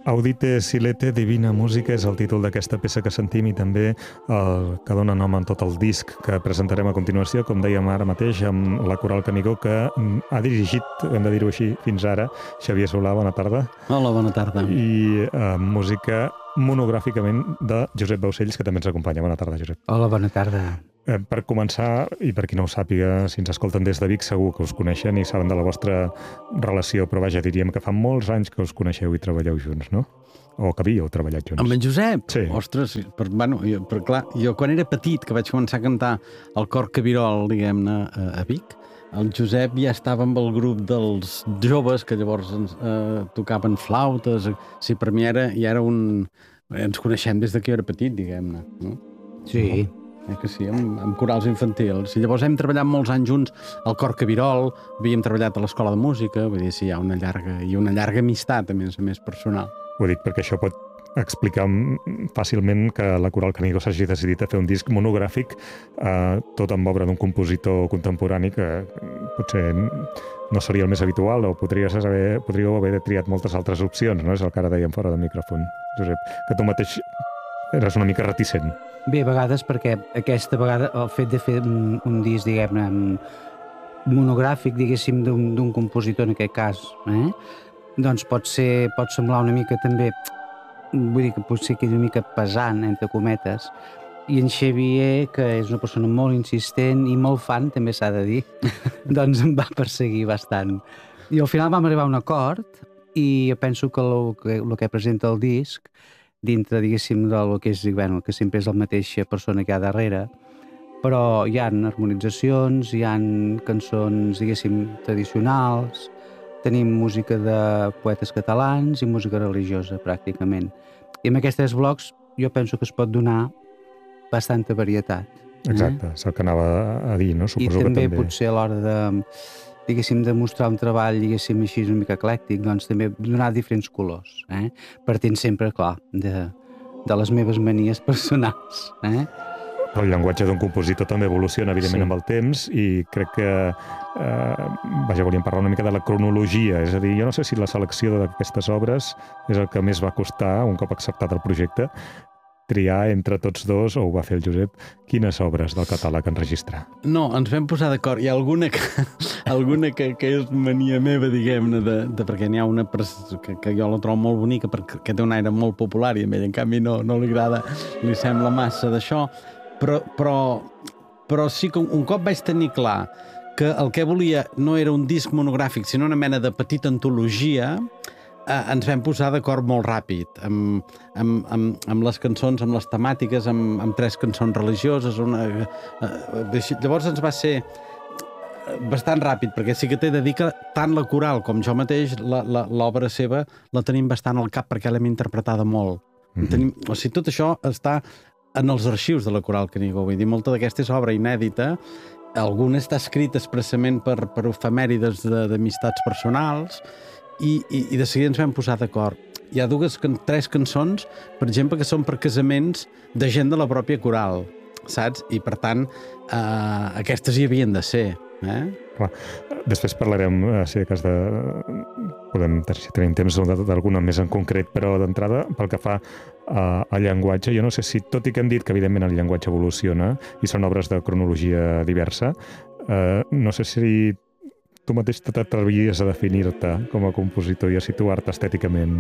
Audite Silete, Divina Música és el títol d'aquesta peça que sentim i també el que dona nom en tot el disc que presentarem a continuació, com dèiem ara mateix, amb la Coral Canigó que ha dirigit, hem de dir-ho així, fins ara, Xavier Solà, bona tarda. Hola, bona tarda. I música monogràficament de Josep Baucells, que també ens acompanya. Bona tarda, Josep. Hola, bona tarda. Per començar, i per qui no ho sàpiga, si ens escolten des de Vic, segur que us coneixen i saben de la vostra relació, però vaja, diríem que fa molts anys que us coneixeu i treballeu junts, no? O que havíeu treballat junts. Amb en Josep? Sí. Ostres, però clar, jo quan era petit, que vaig començar a cantar al cor Cabirol, diguem-ne, a Vic, el Josep ja estava amb el grup dels joves, que llavors tocaven flautes. Sí, per mi ja era un... Ens coneixem des que jo era petit, diguem-ne. No? Sí. Que sí, amb corals infantils. I llavors hem treballat molts anys junts al cor Cabirol, havíem treballat a l'escola de música, vull dir, sí, hi ha una llarga amistat, a més personal. Ho dic perquè això pot explicar fàcilment que la Coral Canigó s'hagi decidit a fer un disc monogràfic tot amb obra d'un compositor contemporani que potser no seria el més habitual o podríeu haver triat moltes altres opcions, no? És el que ara dèiem fora del micròfon, Josep, que tu mateix eres una mica reticent. Bé, a vegades perquè aquesta vegada el fet de fer un disc, diguem-ne, monogràfic, diguéssim, d'un compositor en aquest cas, doncs pot semblar una mica també, vull dir que potser quedi una mica pesant, entre cometes, i en Xavier, que és una persona molt insistent i molt fan, també s'ha de dir, doncs em va perseguir bastant. I al final vam arribar a un acord i jo penso que el que presenta el disc dintre, diguéssim, del que és, bueno, que sempre és la mateixa persona que hi ha darrere, però hi ha harmonitzacions, hi ha cançons, diguéssim, tradicionals, tenim música de poetes catalans i música religiosa, pràcticament. I amb aquests tres blocs jo penso que es pot donar bastanta varietat. Exacte, és el que anava a dir, no? Suposo I també que potser a l'hora de, diguéssim, de mostrar un treball, diguéssim, així una mica eclèctic, doncs també donar diferents colors, partint sempre, clar, de les meves manies personals. El llenguatge d'un compositor també evoluciona, evidentment, amb el temps, i crec que, volíem parlar una mica de la cronologia, és a dir, jo no sé si la selecció d'aquestes obres és el que més va costar, un cop acceptat el projecte, triar entre tots dos, o ho va fer el Josep, quines obres del catàleg enregistrar? No, ens vam posar d'acord. Hi ha alguna que és mania meva, diguem-ne, perquè n'hi ha una que jo la trobo molt bonica, perquè té un aire molt popular i a ell, en canvi, no li agrada, li sembla massa d'això, però sí que un cop vaig tenir clar que el que volia no era un disc monogràfic, sinó una mena de petita antologia, ens vam posar d'acord molt ràpid amb les cançons, amb les temàtiques, amb 3 cançons religioses. Llavors ens va ser bastant ràpid, perquè sí que t'he de dir que tant la Coral com jo mateix, l'obra seva la tenim bastant al cap perquè l'hem interpretada molt. O sigui, tot això està en els arxius de la Coral Canigó. Vull dir, molta d'aquesta és obra inèdita. Alguna està escrita expressament per efemèrides d'amistats personals, i de seguida ens vam posar d'acord. Hi ha 3 cançons, per exemple, que són per casaments de gent de la pròpia coral, saps? I, per tant, aquestes hi havien de ser. Clar. Després parlarem, si de cas si tenim temps, d'alguna més en concret, però d'entrada, pel que fa al llenguatge, jo no sé si, tot i que hem dit que evidentment el llenguatge evoluciona i són obres de cronologia diversa, no sé si tu mateix t'atrevies a definir-te com a compositor i a situar-te estèticament.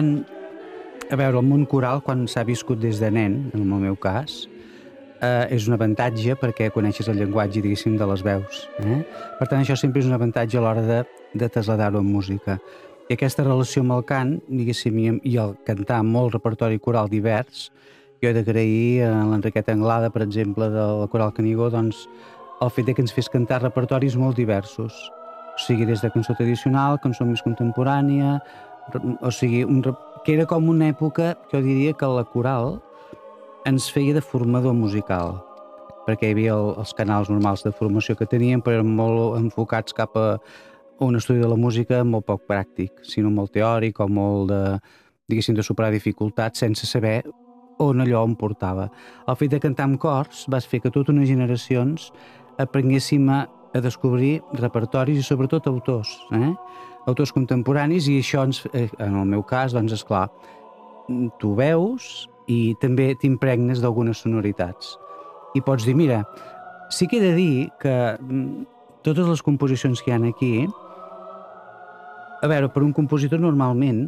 A veure, el món coral, quan s'ha viscut des de nen, en el meu cas, és un avantatge perquè coneixes el llenguatge, diguéssim, de les veus. Per tant, això sempre és un avantatge a l'hora de traslladar-ho en música. I aquesta relació amb el cant, diguéssim, i el cantar molt repertori coral divers, jo he d'agrair a l'Enriqueta Anglada, per exemple, de la Coral Canigó, doncs, el fet que ens fes cantar repertoris molt diversos. O sigui, des de cançó tradicional, cançó més contemporània, o sigui, que era com una època, jo diria que la coral ens feia de formador musical, perquè hi havia els canals normals de formació que teníem, però eren molt enfocats cap a un estudi de la música molt poc pràctic, sinó molt teòric o molt de superar dificultats sense saber allò em portava. El fet de cantar amb cors va fer que totes unes generacions aprenguéssim a descobrir repertoris i sobretot autors. autors contemporanis, i això, en el meu cas, doncs, esclar, tu veus i també t'impregnes d'algunes sonoritats. I pots dir, mira, sí que he de dir que totes les composicions que hi ha aquí, a veure, per un compositor normalment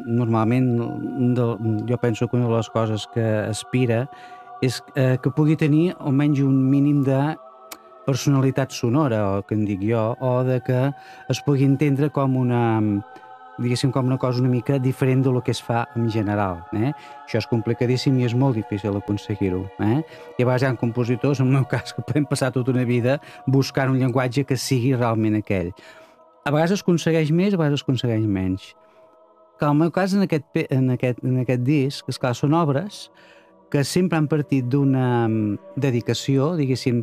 jo penso que una de les coses que aspira és que pugui tenir almenys un mínim de personalitat sonora, o que en dic jo, o de que es pugui entendre com una cosa una mica diferent del que es fa en general. Això és complicadíssim i és molt difícil aconseguir-ho. I a vegades hi ha compositors, en el meu cas, que podem passar tota una vida buscant un llenguatge que sigui realment aquell. A vegades es aconsegueix més, a vegades es aconsegueix menys. Que en el meu cas, en aquest disc, esclar, són obres que sempre han partit d'una dedicació, diguéssim,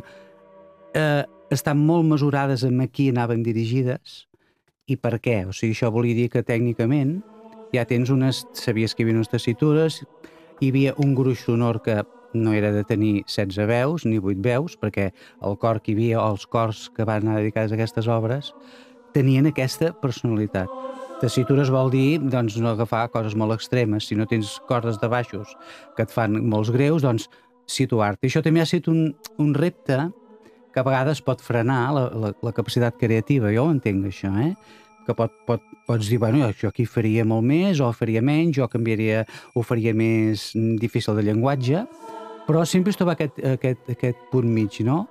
estan molt mesurades amb a qui anaven dirigides i per què. O sigui, això volia dir que tècnicament ja sabies que hi havia unes tessitures, hi havia un gruix sonor que no era de tenir 16 veus ni 8 veus, perquè el cor que hi havia, o els cors que van anar dedicats a aquestes obres, tenien aquesta personalitat. Tessitures vol dir, doncs, no agafar coses molt extremes. Si no tens cordes de baixos que et fan molts greus, doncs, situar-te. Això també ha estat un repte que a vegades pot frenar la capacitat creativa. Jo ho entenc, això, que pots dir, bueno, jo aquí faria molt més, o faria menys, o canviaria, o faria més difícil de llenguatge, però sempre es troba aquest punt mig, no?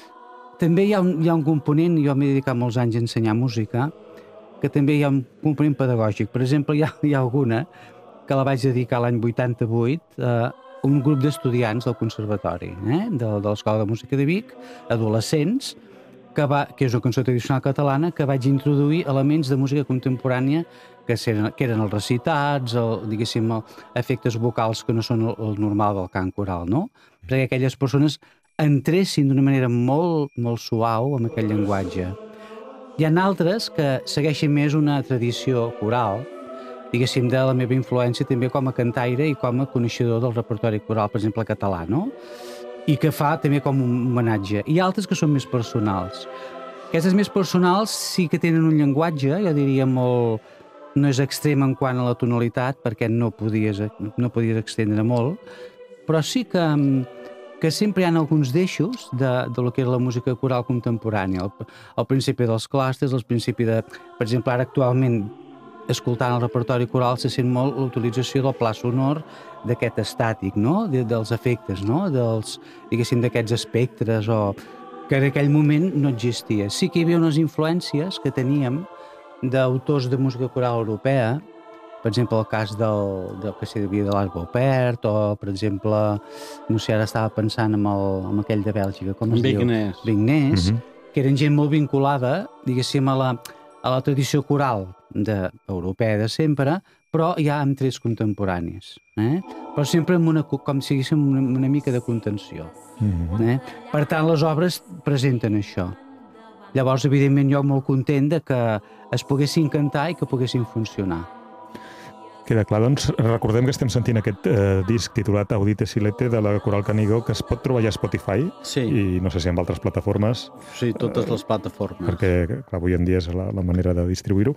També hi ha un component, jo m'he dedicat molts anys a ensenyar música, que també hi ha un component pedagògic. Per exemple, hi ha alguna que la vaig dedicar l'any 88 a un grup d'estudiants del conservatori, de l'Escola de Música de Vic, adolescents, que és una cançó tradicional catalana, que vaig introduir elements de música contemporània que eren els recitats, diguéssim, efectes vocals que no són el normal del cant coral, no? Perquè aquelles persones entressin d'una manera molt, molt suau amb aquell llenguatge. Hi ha altres que segueixen més una tradició coral, diguéssim, de la meva influència també com a cantaire i com a coneixedor del repertori coral, per exemple, català, no? I que fa també com un homenatge. Hi ha altres que són més personals. Aquestes més personals sí que tenen un llenguatge, jo diria molt... no és extrem en quant a la tonalitat, perquè no podies extendre molt, però sí que sempre hi ha alguns deixos de lo que era la música coral contemporània. Al principi dels clàsters, al principi de... Per exemple, ara actualment, escoltant el repertori coral, se sent molt l'utilització del pla sonor, d'aquest estàtic, no? Dels efectes, no? Diguéssim, d'aquests espectres, que en aquell moment no existia. Sí que hi havia unes influències que teníem d'autors de música coral europea, per exemple, el cas del que s'hi devia de l'Art Baupert, o, per exemple, no sé, ara estava pensant en aquell de Bèlgica, com es diu? Vignès, que eren gent molt vinculada, diguéssim, a la tradició coral europea de sempre, però ja amb trets contemporanis. Però sempre com si diguéssim una mica de contenció. Per tant, les obres presenten això. Llavors, evidentment, jo molt content que es poguessin cantar i que poguessin funcionar. Queda clar, doncs recordem que estem sentint aquest disc titulat Audite Silete de la Coral Canigó, que es pot trobar ja a Spotify, i no sé si en altres plataformes. Sí, totes les plataformes. Perquè clar, avui en dia és la manera de distribuir-ho.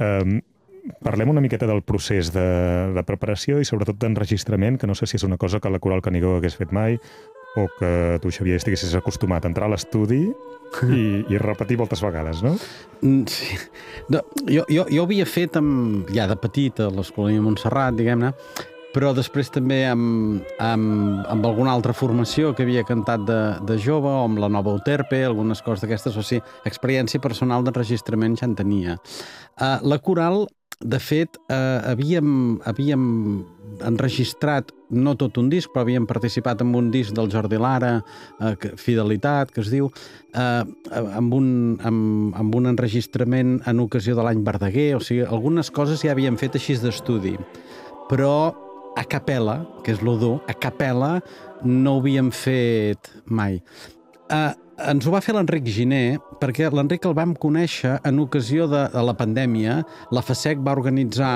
Parlem una miqueta del procés de preparació i sobretot d'enregistrament, que no sé si és una cosa que la Coral Canigó hagués fet mai, o que tu, Xavier, estiguessis acostumat a entrar a l'estudi i repetir moltes vegades, no? Sí. Jo ho havia fet ja de petit a l'Escola de Montserrat, diguem-ne, però després també amb alguna altra formació que havia cantat de jove, o amb la Nova Euterpe, algunes coses d'aquestes, o sigui, experiència personal d'enregistrament ja en tenia. La coral, de fet, havíem enregistrat, no tot un disc, però havíem participat en un disc del Jordi Lara, Fidelitat, que es diu, amb un enregistrament en ocasió de l'any Verdaguer, o sigui, algunes coses ja havíem fet així d'estudi, però a capella, que és lo dur, a capella no ho havíem fet mai. Ens ho va fer l'Enric Giner, perquè l'Enric el vam conèixer en ocasió de la pandèmia. La FASEC va organitzar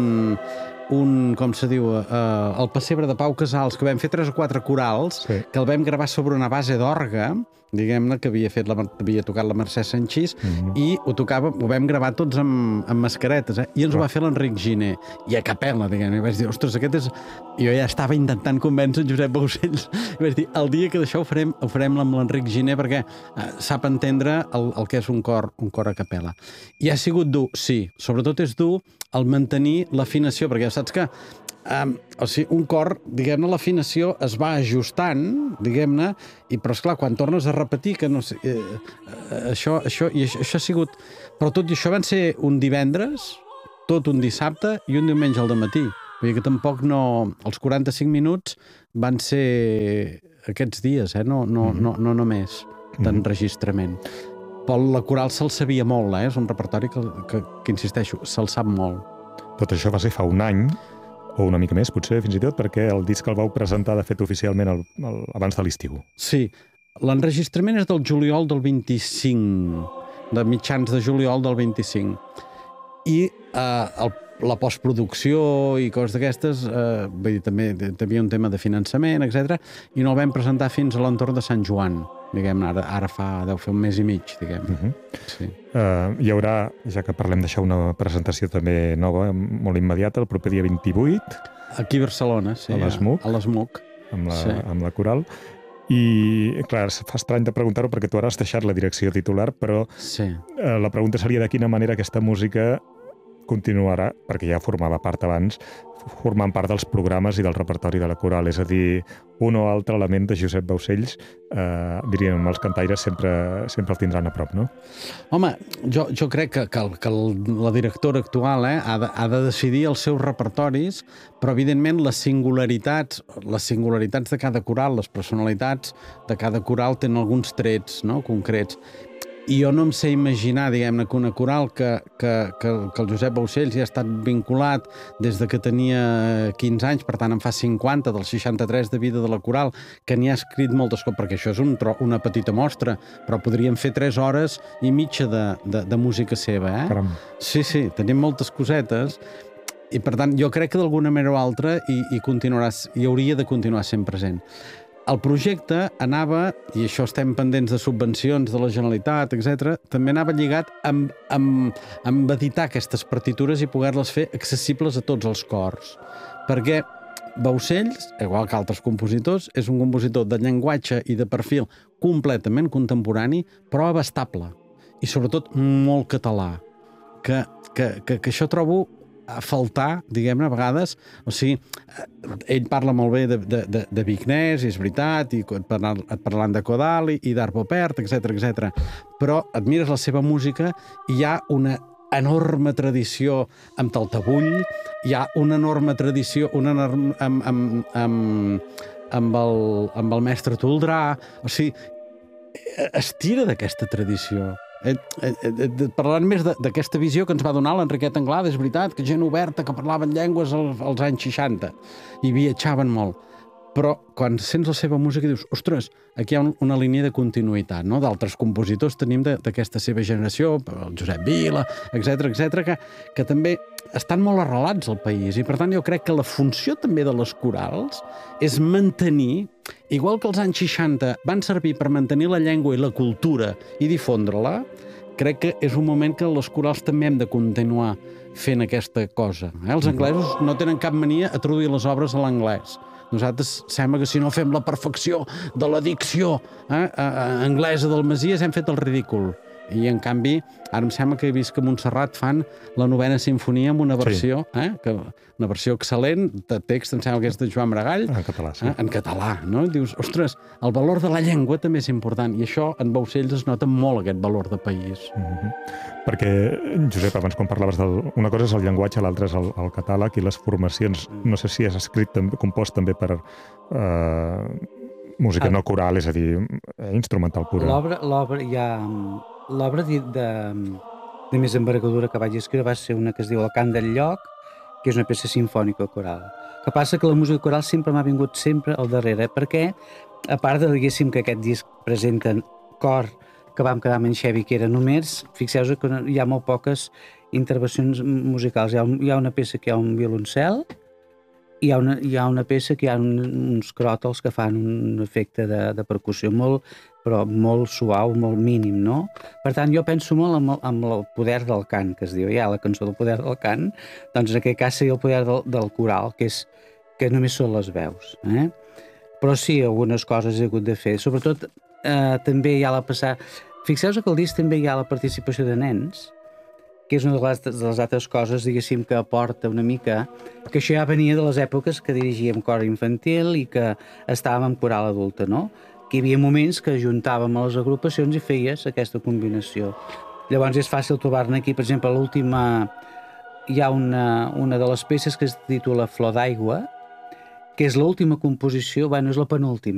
com se diu, el pessebre de Pau Casals, que vam fer 3 o 4 corals, que el vam gravar sobre una base d'orgue, diguem-ne, que havia tocat la Mercè Sanchís, i ho vam gravar tots amb mascaretes, i ens ho va fer l'Enric Giner, i a capella, diguem-ne, i vaig dir, ostres, jo ja estava intentant convèncer en Josep Baucells, i vaig dir, el dia que d'això ho farem amb l'Enric Giner, perquè sap entendre el que és un cor a capella. I ha sigut dur, sí, sobretot és dur el mantenir l'afinació, perquè ja saps que un cor, diguem-ne, l'afinació es va ajustant, diguem-ne, però esclar, quan tornes a repetir, que no sé, això ha sigut... Però tot i això van ser un divendres, tot un dissabte i un diumenge al dematí. Vull dir que tampoc no... Els 45 minuts van ser aquests dies, no només d'enregistrament. Però la coral se'l sabia molt, és un repertori que insisteixo, se'l sap molt. Tot això va ser fa un any, o una mica més, potser, fins i tot, perquè el disc el vau presentar, de fet, oficialment abans de l'estiu. Sí, l'enregistrament és del juliol del 25, de mitjans de juliol del 25. I la postproducció i coses d'aquestes, vull dir, també hi havia un tema de finançament, etc. I no el vam presentar fins a l'entorn de Sant Joan, diguem-ne, ara deu fer un mes i mig, diguem-ne. Sí. Hi haurà, ja que parlem d'això, una presentació també nova, molt immediata, el proper dia 28. Aquí a Barcelona, sí. A l'ESMUC. A l'ESMUC. Amb la coral. I, clar, fa estrany de preguntar-ho perquè tu ara has deixat la direcció titular, però la pregunta seria de quina manera aquesta música continuarà, perquè ja formava part abans, formant part dels programes i del repertori de la coral. És a dir, un o altre element de Josep Baucells, diríem, els cantaires sempre el tindran a prop, no? Home, jo crec que la directora actual ha de decidir els seus repertoris, però evidentment les singularitats de cada coral, les personalitats de cada coral tenen alguns trets, no?, concrets. I jo no em sé imaginar, diguem-ne, que una coral que el Josep Baucells ja ha estat vinculat des de que tenia 15 anys, per tant en fa 50, dels 63 de vida de la coral, que n'hi ha escrit moltes coses, perquè això és una petita mostra, però podríem fer 3 hores i mitja de música seva, Caram. Sí, tenim moltes cosetes, i per tant jo crec que d'alguna manera o altra hi hauria de continuar sent present. El projecte anava, i això estem pendents de subvencions de la Generalitat, etc., també anava lligat amb editar aquestes partitures i poder-les fer accessibles a tots els cors. Perquè Baucells, igual que altres compositors, és un compositor de llenguatge i de perfil completament contemporani, però abastable. I sobretot molt català. Que això trobo a faltar, diguem-ne, a vegades. O sigui, ell parla molt bé de Vignès, i és veritat, i parlant de Kodal i d'Arvo Pärt, etc. Però admires la seva música i hi ha una enorme tradició amb Taltabull, hi ha una enorme tradició amb el mestre Toldrà. O sigui, es tira d'aquesta tradició. Parlant més d'aquesta visió que ens va donar l'Enriquet Anglada, és veritat, que gent oberta, que parlaven llengües als anys 60 i viatjaven molt. Però quan sents la seva música dius, ostres, aquí hi ha una línia de continuïtat, no? D'altres compositors tenim d'aquesta seva generació, el Josep Vila, etc., que també estan molt arrelats al país, i per tant jo crec que la funció també de les corals és mantenir, igual que els anys 60 van servir per mantenir la llengua i la cultura i difondre-la, crec que és un moment que les corals també hem de continuar fent aquesta cosa. Els anglesos no tenen cap mania a traduir les obres a l'anglès. Nosaltres sembla que si no fem la perfecció de la dicció anglesa del Messies hem fet el ridícul. I en canvi, ara em sembla que he vist que a Montserrat fan la 9ª sinfonia amb una versió, una versió excel·lent, de text, em sembla que és de Joan Maragall. En català, sí. En català, no? I dius, ostres, el valor de la llengua també és important, i això en Baucells es nota molt, aquest valor de país. Perquè, Josep, abans quan parlaves una cosa és el llenguatge, l'altra és el catàleg i les formacions. No sé si has escrit, compost també per música no coral, és a dir, instrumental pura. L'obra de més envergadura que vaig escriure va ser una que es diu El cant del lloc, que és una peça sinfònica coral. El que passa que la música coral sempre m'ha vingut sempre al darrere, perquè, a part de, diguéssim, que aquest disc presenta cor que vam quedar amb en Xevi, que era només, fixeu-vos que hi ha molt poques intervencions musicals. Hi ha una peça que hi ha un violoncel, hi ha una peça que hi ha uns cròtals que fan un efecte de percussió molt però molt suau, molt mínim, no? Per tant, jo penso molt amb el poder del cant, que es diu ja, la cançó del poder del cant, doncs en aquest cas seria el poder del coral, que només són les veus. Però sí, algunes coses he hagut de fer. Sobretot, també hi ha la passada... Fixeu-vos que al disc també hi ha la participació de nens, que és una de les altres coses, diguéssim, que aporta una mica, que això ja venia de les èpoques que dirigíem cor infantil i que estàvem en coral adulta, no? Que hi havia moments que juntàvem a les agrupacions i feies aquesta combinació. Llavors és fàcil trobar-ne aquí, per exemple, a l'última hi ha una de les peces que es titula Flor d'aigua, que és l'última composició, bueno, és la penúltima,